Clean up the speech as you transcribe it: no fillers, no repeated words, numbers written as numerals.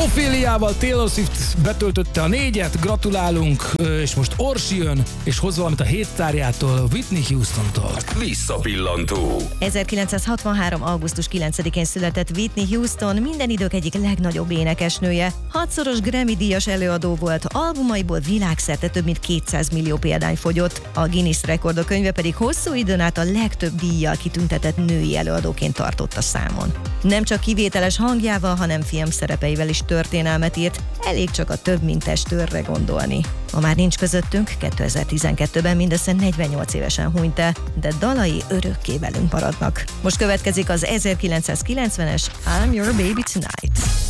Oféliával Taylor Swift betöltötte a 4-et, gratulálunk, és most Orsi jön, és hoz valamit a héttárjától, Whitney Houstontól. Visszapillantó. 1963. augusztus 9-én született Whitney Houston, minden idők egyik legnagyobb énekesnője. 6-szoros Grammy-díjas előadó volt, albumaiból világszerte több mint 200 millió példány fogyott. A Guinness Rekordok könyve pedig hosszú időn át a legtöbb díjjal kitüntetett női előadóként tartotta számon. Nem csak kivételes hangjával, hanem filmszerepeivel is történelmet írt, elég csak a Több mint testőrre gondolni. Ma már nincs közöttünk, 2012-ben mindössze 48 évesen hunyt el, de dalai örökké velünk maradnak. Most következik az 1990-es I'm Your Baby Tonight.